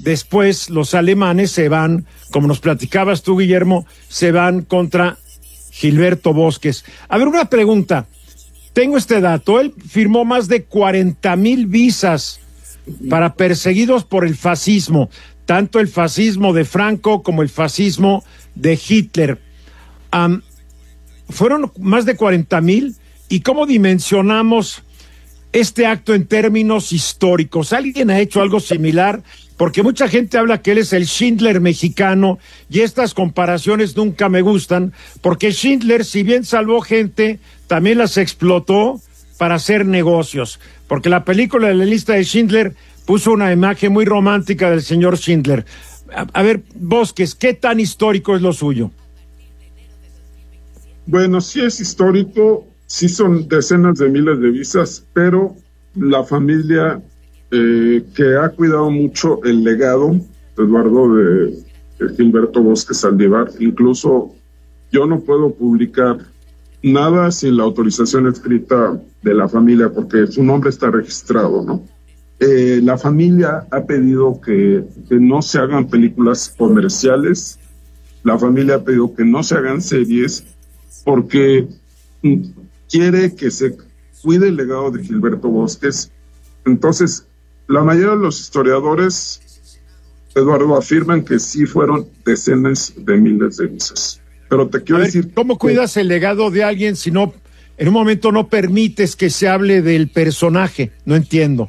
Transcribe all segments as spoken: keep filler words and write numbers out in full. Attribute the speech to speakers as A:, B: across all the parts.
A: después los alemanes se van, como nos platicabas tú, Guillermo, se van contra Gilberto Bosques. A ver, una pregunta. Tengo este dato. Él firmó más de cuarenta mil visas para perseguidos por el fascismo, tanto el fascismo de Franco como el fascismo de Hitler. Um, fueron más de cuarenta mil. ¿Y cómo dimensionamos este acto en términos históricos? ¿Alguien ha hecho algo similar? Porque mucha gente habla que él es el Schindler mexicano y estas comparaciones nunca me gustan, porque Schindler, si bien salvó gente, también las explotó para hacer negocios, porque la película de la lista de Schindler puso una imagen muy romántica del señor Schindler. A, a ver, Bosques, ¿qué tan histórico es lo suyo?
B: Bueno, sí es histórico, sí son decenas de miles de visas, pero la familia eh, que ha cuidado mucho el legado, Eduardo, de, de Gilberto Bosques Saldívar, incluso yo no puedo publicar nada sin la autorización escrita de la familia, porque su nombre está registrado, ¿no? Eh, la familia ha pedido que, que no se hagan películas comerciales, la familia ha pedido que no se hagan series, porque quiere que se cuide el legado de Gilberto Bosques. Entonces, la mayoría de los historiadores, Eduardo, afirman que sí fueron decenas de miles de visas. Pero te quiero
A: ver,
B: decir...
A: ¿cómo cuidas el legado de alguien si no, en un momento no permites que se hable del personaje? No entiendo.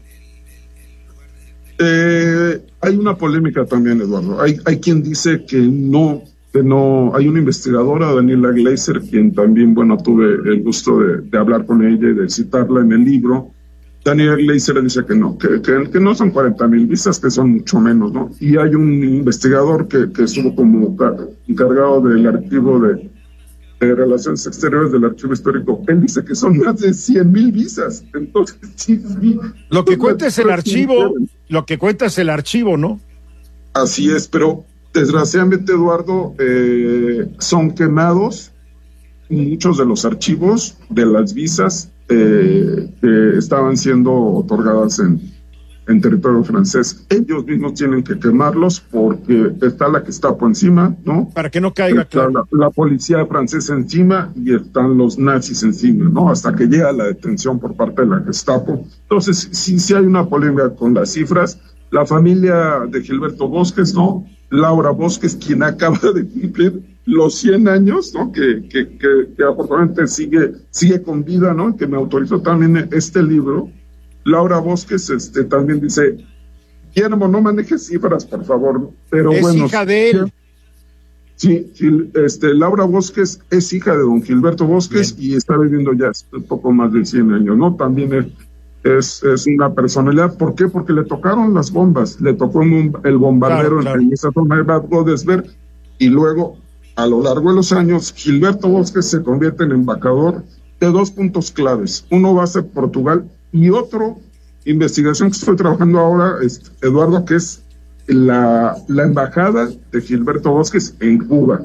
B: Eh, hay una polémica también, Eduardo. Hay, hay quien dice que no... Que no, hay una investigadora, Daniela Gleiser, quien también, bueno, tuve el gusto de, de hablar con ella y de citarla en el libro. Daniela Gleiser dice que no, que, que, que no son cuarenta mil visas, que son mucho menos, ¿no? Y hay un investigador que, que estuvo como encargado del archivo de, de Relaciones Exteriores del Archivo Histórico. Él dice que son más de cien mil visas. Entonces, sí, sí.
A: Lo que cuenta es el archivo, lo que cuenta es el archivo, ¿no?
B: Así es, pero desgraciadamente, Eduardo, eh, son quemados muchos de los archivos de las visas eh, que estaban siendo otorgadas en, en territorio francés. Ellos mismos tienen que quemarlos porque está la Gestapo encima, ¿no?
A: Para que no caiga,
B: está
A: claro.
B: La, la policía francesa encima y están los nazis encima, ¿no? Hasta que llega la detención por parte de la Gestapo. Entonces, sí, sí hay una polémica con las cifras. La familia de Gilberto Bosques, ¿no? Laura Bosques, quien acaba de cumplir los cien años, ¿no? Que, que, que, que afortunadamente sigue, sigue con vida, ¿no? Que me autorizó también este libro. Laura Bosques este, también dice, Guillermo, no manejes cifras, por favor, pero
A: es
B: bueno.
A: Es hija de él.
B: Sí, este, Laura Bosques es hija de don Gilberto Bosques. Bien. Y está viviendo ya un poco más de cien años, ¿no? También es... Es, es una personalidad. ¿Por qué? Porque le tocaron las bombas, le tocó un, el bombardero, claro, claro, en esa forma de Bad Godesberg, y luego, a lo largo de los años, Gilberto Bosques se convierte en embajador de dos puntos claves. Uno va a ser Portugal y otro, investigación que estoy trabajando ahora, es, Eduardo, que es la, la embajada de Gilberto Bosques en Cuba,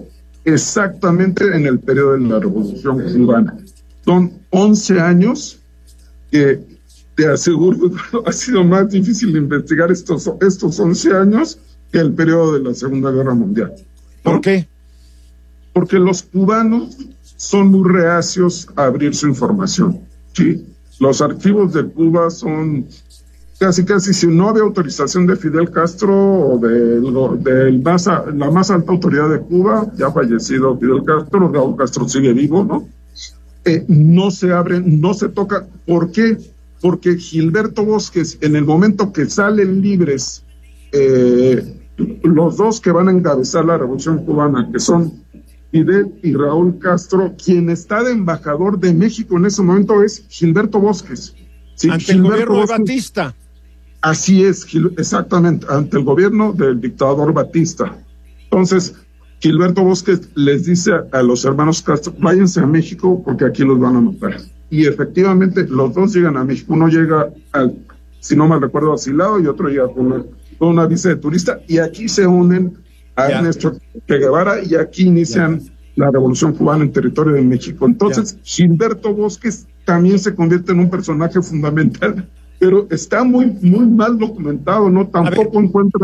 B: exactamente en el periodo de la Revolución Cubana. Son once años que te aseguro ha sido más difícil investigar estos, estos once años que el periodo de la Segunda Guerra Mundial, ¿no?
A: ¿Por qué?
B: Porque los cubanos son muy reacios a abrir su información, ¿sí? Los archivos de Cuba son casi, casi, si no había autorización de Fidel Castro o de, de más a, la más alta autoridad de Cuba, ya fallecido Fidel Castro, Raúl Castro sigue vivo, ¿no? Eh, no se abren, no se toca. ¿Por qué? Porque Gilberto Bosques, en el momento que salen libres, eh, los dos que van a encabezar la Revolución Cubana, que son Fidel y Raúl Castro, quien está de embajador de México en ese momento es Gilberto Bosques.
A: ¿Sí? Ante Gilberto el gobierno Bosques, de Batista.
B: Así es, Gil, exactamente, ante el gobierno del dictador Batista. Entonces, Gilberto Bosques les dice a, a los hermanos Castro, váyanse a México porque aquí los van a matar. Y efectivamente los dos llegan a México. Uno llega, al, si no mal recuerdo, asilado y otro llega con una, con una visa de turista. Y aquí se unen a ya. Ernesto Che Guevara y aquí inician ya. la Revolución Cubana en territorio de México. Entonces, ya. Gilberto Bosques también se convierte en un personaje fundamental, pero está muy, muy mal documentado, ¿no? Tampoco encuentra